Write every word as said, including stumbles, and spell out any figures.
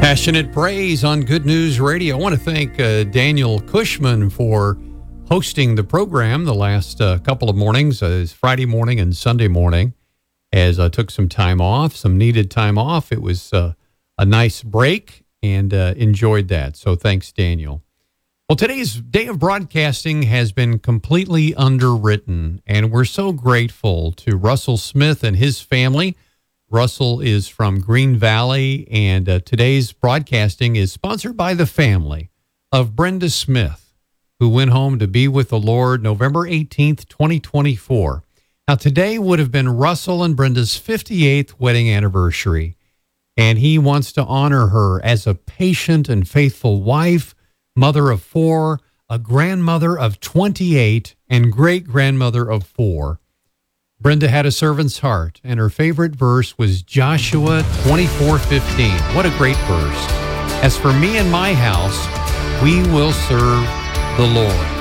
Passionate praise on Good News Radio. I want to thank uh, Daniel Cushman for hosting the program the last uh, couple of mornings, uh, Friday morning and Sunday morning, as I took some time off, some needed time off. It was uh, a nice break and uh, enjoyed that. So thanks, Daniel. Well, today's day of broadcasting has been completely underwritten, and we're so grateful to Russell Smith and his family. Russell is from Green Valley, and uh, today's broadcasting is sponsored by the family of Brenda Smith, who went home to be with the Lord November eighteenth, twenty twenty-four. Now, today would have been Russell and Brenda's fifty-eighth wedding anniversary, and he wants to honor her as a patient and faithful wife, mother of four, a grandmother of twenty-eight, and great-grandmother of four. Brenda had a servant's heart, and her favorite verse was Joshua twenty-four fifteen. What a great verse. As for me and my house, we will serve the Lord.